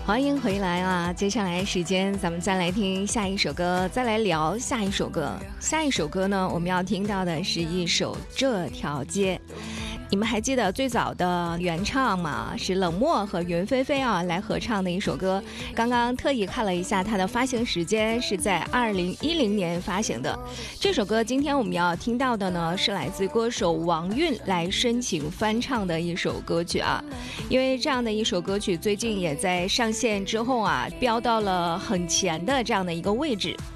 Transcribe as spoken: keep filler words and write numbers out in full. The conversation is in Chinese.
欢迎回来啊！接下来时间咱们再来听下一首歌，再来聊下一首歌。下一首歌呢，我们要听到的是一首《这条街》。你们还记得最早的原唱吗？是冷漠和云飞飞啊来合唱的一首歌。刚刚特意看了一下它的发行时间是在二零一零年发行的。这首歌今天我们要听到的呢，是来自歌手王韵来深情翻唱的一首歌曲啊。因为这样的一首歌曲最近也在上线之后啊，飙到了很前的这样的一个位置。